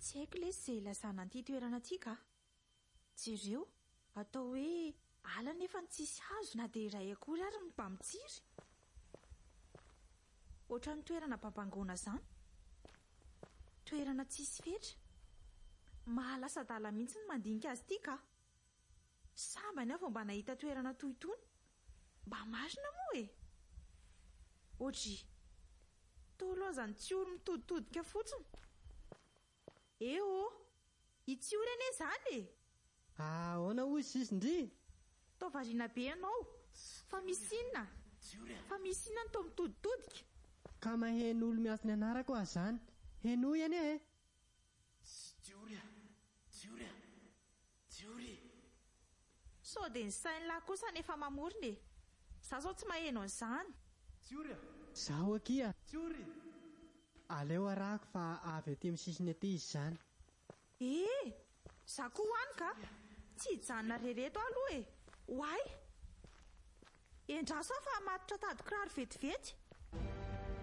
Tsy haiko le izay lasana an'ity toerana ity ka. Jereo, atao hoe ala nefa tsisy hazo na dia iray akory ary mba mitsiry. Ohatran'ny toerana bambangona izany. Toerana tsisy fetra. Mahalasa-dala mihitsy ny mandinika azy ity ka. Sambany aho vao mba nahita toerana toy itony. Mba marina moa e. Ohatry, tolozany tsioro mitoditodika fotsiny. Eo, itsioro ane izany e. Ahoana hoy sisindry? Tao variana be ianao. Fa misy inona? Fa misy inona tao mitoditodika? Ka maheno olo miasiny anarako aho izany. Henoy ane e. Tsiory. Sao dia ny sain'lahy kosa nefa mamorina e. Za zao tsy maheno an'izany. Zaho akia. Tsiory. Aleo arahako fa avy aty amin'ny sisiny aty izy izany. Za koa hoany ka. Tsy hijanona rereto aloha e. Hoay. Endraso aho fa matotra tady kiraro vetivety.